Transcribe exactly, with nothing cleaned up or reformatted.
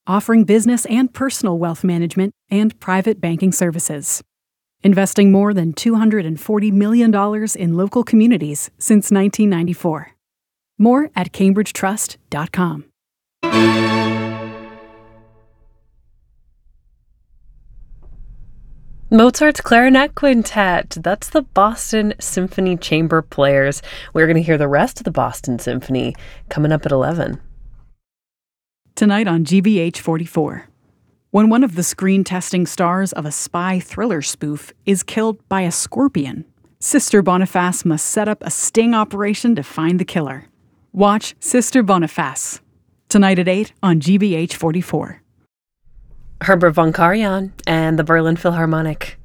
offering business and personal wealth management and private banking services. Investing more than two hundred forty million dollars in local communities since nineteen ninety-four. More at cambridge trust dot com. Mozart's Clarinet Quintet. That's the Boston Symphony Chamber Players. We're going to hear the rest of the Boston Symphony coming up at eleven. Tonight on G B H forty-four. When one of the screen-testing stars of a spy thriller spoof is killed by a scorpion, Sister Boniface must set up a sting operation to find the killer. Watch Sister Boniface. Tonight at eight on G B H forty-four. Herbert von Karajan and the Berlin Philharmonic.